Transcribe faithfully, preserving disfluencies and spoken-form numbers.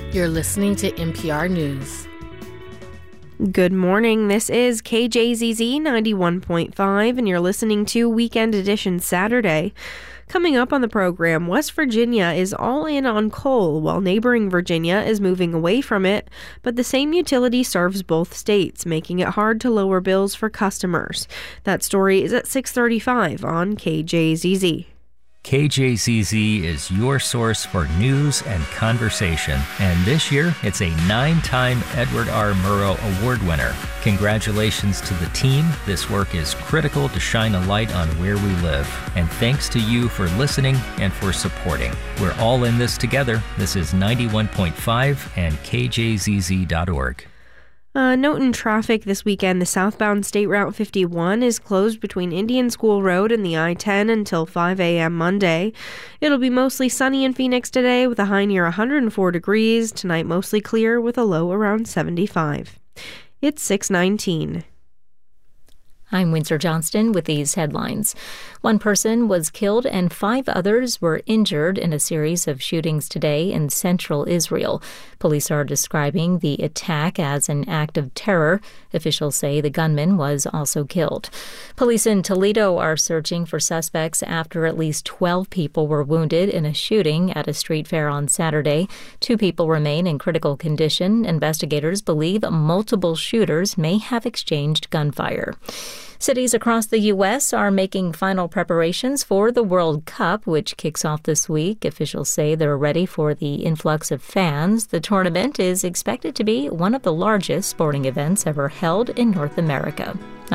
You're listening to N P R News. Good morning. This is K J Z Z ninety-one point five, and you're listening to Weekend Edition Saturday. Coming up on the program, West Virginia is all in on coal, while neighboring Virginia is moving away from it, but the same utility serves both states, making it hard to lower bills for customers. That story is at six thirty-five on K J Z Z. K J Z Z is your source for news and conversation, and this year it's a nine-time Edward R. Murrow Award winner. Congratulations to the team. This work is critical to shine a light on where we live, and thanks to you for listening and for supporting. We're all in this together. This is ninety-one point five and K J Z Z dot org. Uh, note in traffic this weekend, the southbound State Route fifty-one is closed between Indian School Road and the I ten until five a.m. Monday. It'll be mostly sunny in Phoenix today with a high near one hundred four degrees. Tonight mostly clear with a low around seventy-five. It's six nineteen. I'm Windsor Johnston with these headlines. One person was killed and five others were injured in a series of shootings today in central Israel. Police are describing the attack as an act of terror. Officials say the gunman was also killed. Police in Toledo are searching for suspects after at least twelve people were wounded in a shooting at a street fair on Saturday. Two people remain in critical condition. Investigators believe multiple shooters may have exchanged gunfire. Cities across the U S are making final preparations for the World Cup, which kicks off this week. Officials say they're ready for the influx of fans. The tournament is expected to be one of the largest sporting events ever held in North America.